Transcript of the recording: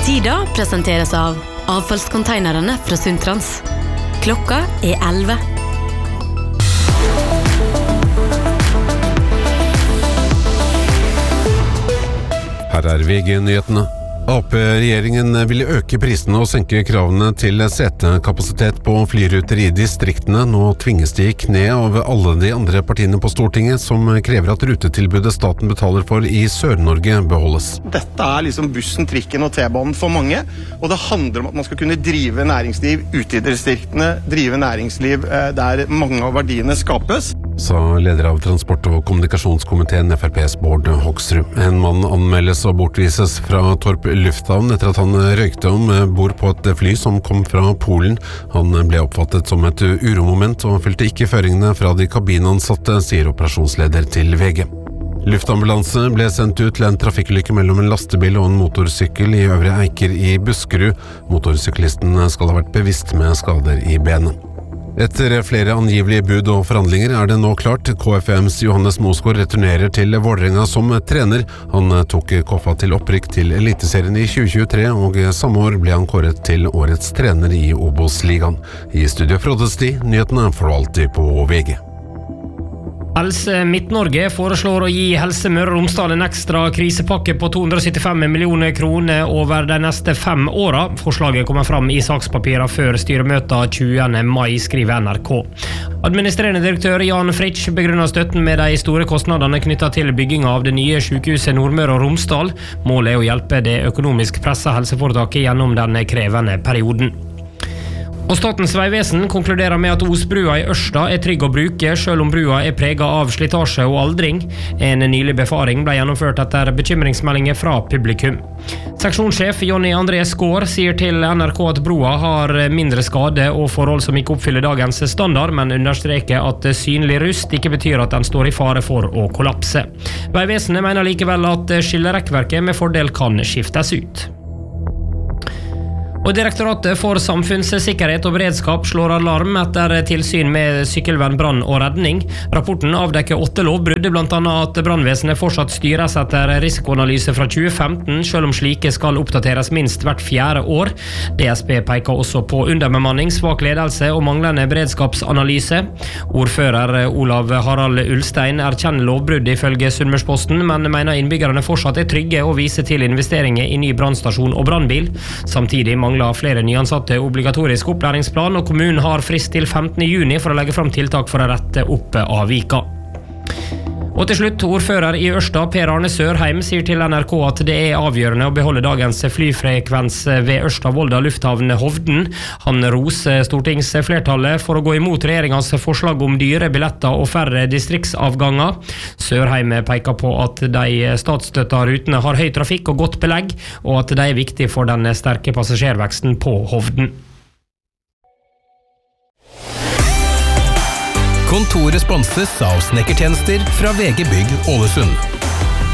Tida presenteres av avfallskonteinerne fra Suntrans. Klokka 11. Her VG-nyhetene. AP-regjeringen ville øke prisene og senke kravene til setekapasitet på flyruter i distriktene. Nå tvinges de i kne av alle de andre partiene på Stortinget, som krever at rutetilbudet staten betaler for i Sør-Norge beholdes. Dette liksom bussen, trikken og T-banen for mange, og det handler om at man skal kunne drive næringsliv ute i distriktene, drive næringsliv der mange av verdiene skapes. Sa leder av transport- og kommunikasjonskomiteen FrPs Bård Hoksrud. En mann anmeldes og bortvises fra Torp lufthavn etter at han røykte om bord på et fly som kom fra Polen. Han ble oppfattet som et uromoment og fulgte ikke føringene fra de kabinansatte, sier operasjonsleder til VG. Luftambulanse ble sendt ut til en trafikkulykke mellom en lastebil og en motorsykkel i Øvre Eiker i Buskerud. Motorsyklisten skal ha vært bevisst med skader i benet. Etter flere angivelige bud og forhandlinger det nå klart. KFMs Johannes Mosgaard returnerer til Vålerenga som trener. Han tok Koffa til opprykk til Eliteserien i 2023, og samme år ble han kåret til årets trener i Obos-ligaen. I studio Frode Sti, nyhetene får du alltid på VG. Helse Midt-Norge foreslår å gi Helse Møre og Romsdal en ekstra krisepakke på 275 millioner kroner over de neste 5 årene. Forslaget kommer fram i sakspapirene før styremøtet 20. mai, skriver NRK. Administrerende direktør Jan Fritsch begrunner støtten med de store kostnadene knyttet til bygging av det nye sykehuset Nordmøre og Romsdal. Målet å hjelpe det økonomisk presset helseforetaket gjennom den krevende perioden. Og Statens vegvesen konkluderer med at Osbrua i Ørsta trygg å bruke, selv om brua preget av slitasje og aldring. En nylig befaring ble gjennomført etter bekymringsmeldinger fra publikum. Seksjonssjef Jonny André Skår sier til NRK at broa har mindre skade og forhold som ikke oppfyller dagens standard, men understreker at synlig rust ikke betyr at den står i fare for å kollapse. Vegvesenet mener likevel at skillerekkverket med fordel kan skiftes ut. Og Direktoratet for samfunnssikkerhet og beredskap slår alarm etter tilsyn med sykkelvenn, brann og redning. Rapporten avdekker 8 lovbrudd, blant annet at brannvesenet fortsatt styres etter risikoanalyse fra 2015, selv om slike skal oppdateres minst hvert 4. år. DSB peker også på underbemanning, svak ledelse og manglende beredskapsanalyse. Ordfører Olav Harald Ulstein erkjenner lovbrudd ifølge Sunnmørsposten, men mener innbyggerne fortsatt trygge og viser til investeringer i ny brannstasjon og brannbil. Samtidig mangler flere nyansatte obligatorisk opplæringsplan, og kommunen har frist til 15. juni for å legge fram tiltak for å rette opp avvika. Og til slutt, ordfører i Ørsta, Per Arne Sørheim, sier til NRK at det avgjørende å beholde dagens flyfrekvens ved Ørsta-Volda lufthavn Hovden. Han roser stortingsflertallet for å gå imot regjeringens forslag om dyre billetter og færre distriktsavganger. Sørheim peker på at de statsstøtta rutene har høy trafikk og godt belegg, og at de viktig for den sterke passasjerveksten på Hovden. Kontoret sponses av snekkertjenester fra VG Bygg Ålesund.